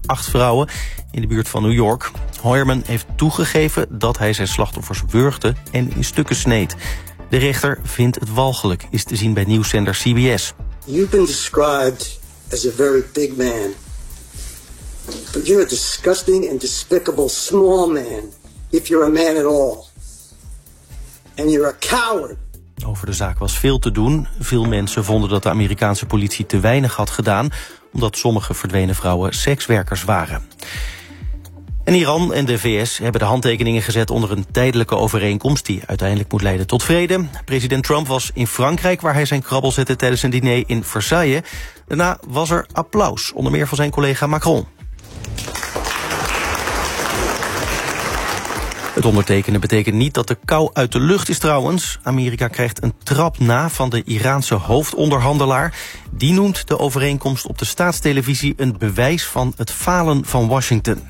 8 vrouwen in de buurt van New York. Hoyerman heeft toegegeven dat hij zijn slachtoffers wurgde en in stukken sneed. De rechter vindt het walgelijk, is te zien bij nieuwszender CBS. You've been described as a very big man. But you're a disgusting and despicable small man, if you're a man at all. And you're a coward. Over de zaak was veel te doen. Veel mensen vonden dat de Amerikaanse politie te weinig had gedaan, omdat sommige verdwenen vrouwen sekswerkers waren. En Iran en de VS hebben de handtekeningen gezet onder een tijdelijke overeenkomst die uiteindelijk moet leiden tot vrede. President Trump was in Frankrijk, waar hij zijn krabbel zette tijdens een diner in Versailles. Daarna was er applaus, onder meer van zijn collega Macron. Het ondertekenen betekent niet dat de kou uit de lucht is trouwens. Amerika krijgt een trap na van de Iraanse hoofdonderhandelaar. Die noemt de overeenkomst op de staatstelevisie een bewijs van het falen van Washington.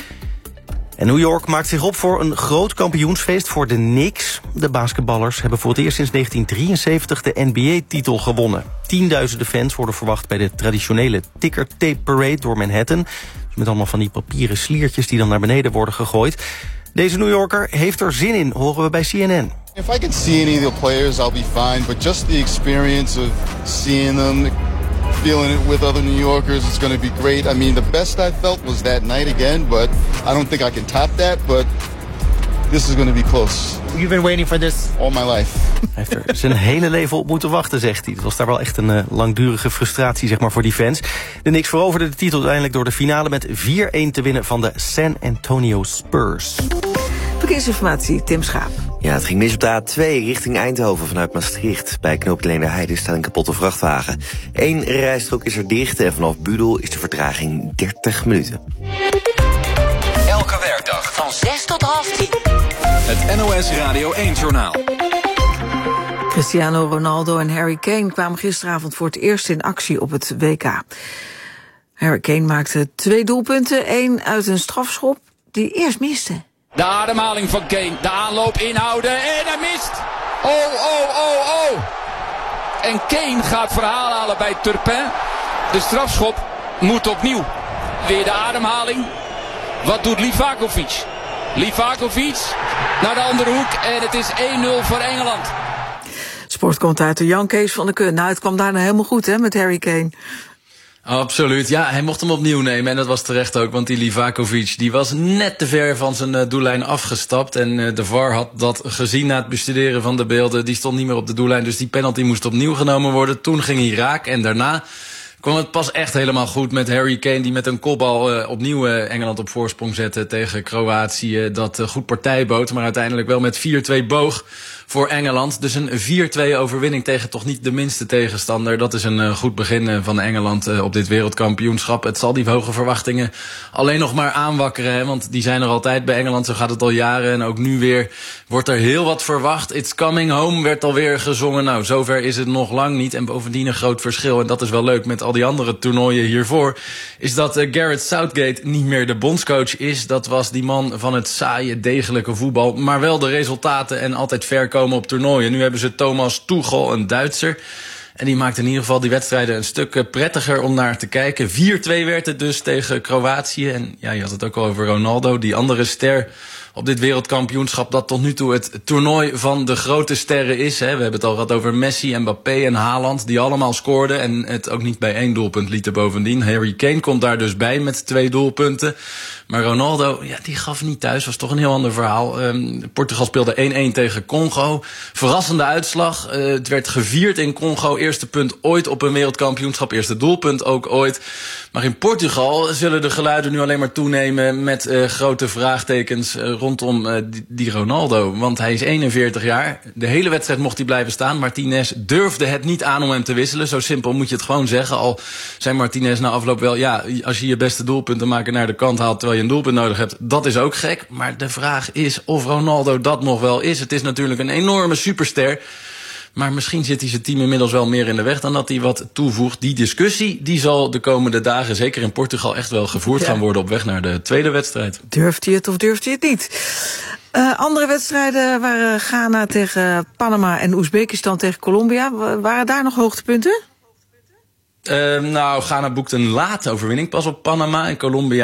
En New York maakt zich op voor een groot kampioensfeest voor de Knicks. De basketballers hebben voor het eerst sinds 1973 de NBA-titel gewonnen. Tienduizenden fans worden verwacht bij de traditionele ticker tape parade door Manhattan. Met allemaal van die papieren sliertjes die dan naar beneden worden gegooid. Deze New Yorker heeft er zin in, horen we bij CNN. If I can see any of the players, I'll be fine. But just the experience of seeing them, feeling it with other New Yorkers, it's going to be great. I mean, the best I felt was that night again, but I don't think I can top that. But this is going to be close. You've been waiting for this all my life. Hij heeft er zijn hele leven op moeten wachten, zegt hij. Het was daar wel echt een langdurige frustratie, zeg maar, voor die fans. De Knicks veroverden de titel uiteindelijk door de finale met 4-1 te winnen van de San Antonio Spurs. Verkeersinformatie, Tim Schaap. Ja, het ging mis op de A2 richting Eindhoven vanuit Maastricht. Bij knooppunt Leenderheide staat een kapotte vrachtwagen. 1 rijstrook is er dicht en vanaf Budel is de vertraging 30 minuten. Elke werkdag van 6 tot half 10. Het NOS Radio 1-journaal. Cristiano Ronaldo en Harry Kane kwamen gisteravond voor het eerst in actie op het WK. Harry Kane maakte 2 doelpunten, 1 uit een strafschop die eerst miste. De ademhaling van Kane, de aanloop inhouden en hij mist. Oh. En Kane gaat verhaal halen bij Turpin. De strafschop moet opnieuw. Weer de ademhaling. Wat doet Livakovic? Livakovic naar de andere hoek en het is 1-0 voor Engeland. Sportcommentator Jan Kees van der Kun. Nou, het kwam daarna helemaal goed, hè, met Harry Kane. Absoluut, ja, hij mocht hem opnieuw nemen en dat was terecht ook, want die Livakovic die was net te ver van zijn doellijn afgestapt en de VAR had dat gezien na het bestuderen van de beelden, die stond niet meer op de doellijn, dus die penalty moest opnieuw genomen worden. Toen ging hij raak en daarna kwam het pas echt helemaal goed met Harry Kane, die met een kopbal opnieuw Engeland op voorsprong zette tegen Kroatië, dat goed partij bood, maar uiteindelijk wel met 4-2 boog voor Engeland. Dus een 4-2 overwinning tegen toch niet de minste tegenstander. Dat is een goed begin van Engeland op dit wereldkampioenschap. Het zal die hoge verwachtingen alleen nog maar aanwakkeren, hè, want die zijn er altijd bij Engeland. Zo gaat het al jaren en ook nu weer wordt er heel wat verwacht. It's coming home werd alweer gezongen. Nou, zover is het nog lang niet. En bovendien een groot verschil, en dat is wel leuk met al die andere toernooien hiervoor, is dat Gareth Southgate niet meer de bondscoach is. Dat was die man van het saaie, degelijke voetbal, maar wel de resultaten en altijd ver komen op toernooien. Nu hebben ze Thomas Tuchel, een Duitser. En die maakt in ieder geval die wedstrijden een stuk prettiger om naar te kijken. 4-2 werd het dus tegen Kroatië. En ja, je had het ook al over Ronaldo, die andere ster op dit wereldkampioenschap, dat tot nu toe het toernooi van de grote sterren is. Hè. We hebben het al gehad over Messi, Mbappé en Haaland, die allemaal scoorden en het ook niet bij 1 doelpunt lieten bovendien. Harry Kane komt daar dus bij met 2 doelpunten. Maar Ronaldo, ja, die gaf niet thuis. Was toch een heel ander verhaal. Portugal speelde 1-1 tegen Congo. Verrassende uitslag. Het werd gevierd in Congo. Eerste punt ooit op een wereldkampioenschap. Eerste doelpunt ook ooit. Maar in Portugal zullen de geluiden nu alleen maar toenemen met grote vraagtekens rondom die Ronaldo. Want hij is 41 jaar. De hele wedstrijd mocht hij blijven staan. Martinez durfde het niet aan om hem te wisselen. Zo simpel moet je het gewoon zeggen. Al zei Martinez na afloop wel, ja, als je je beste doelpunten maken naar de kant haalt terwijl je een doelpunt nodig hebt, dat is ook gek. Maar de vraag is of Ronaldo dat nog wel is. Het is natuurlijk een enorme superster. Maar misschien zit hij zijn team inmiddels wel meer in de weg dan dat hij wat toevoegt. Die discussie die zal de komende dagen, zeker in Portugal, echt wel gevoerd gaan worden op weg naar de tweede wedstrijd. Durft hij het of durft hij het niet? Andere wedstrijden waren Ghana tegen Panama en Oezbekistan tegen Colombia. Waren daar nog hoogtepunten? Nou, Ghana boekt een late overwinning pas op Panama en Colombia